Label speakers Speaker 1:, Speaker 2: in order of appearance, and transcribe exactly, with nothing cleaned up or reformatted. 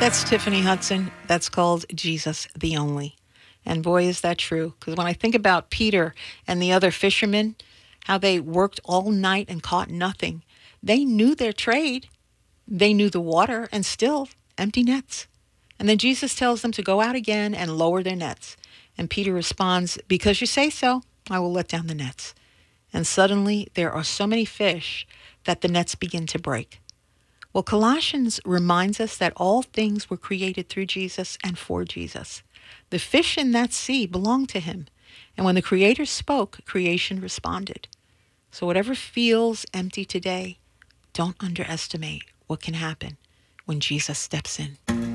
Speaker 1: That's Tiffany Hudson. That's called Jesus the Only. And boy, is that true. Because when I think about Peter and the other fishermen, how they worked all night and caught nothing, they knew their trade. They knew the water and still empty nets. And then Jesus tells them to go out again and lower their nets. And Peter responds, because you say so, I will let down the nets. And suddenly there are so many fish that the nets begin to break. Well, Colossians reminds us that all things were created through Jesus and for Jesus. The fish in that sea belong to him. And when the Creator spoke, creation responded. So whatever feels empty today, don't underestimate what can happen when Jesus steps in.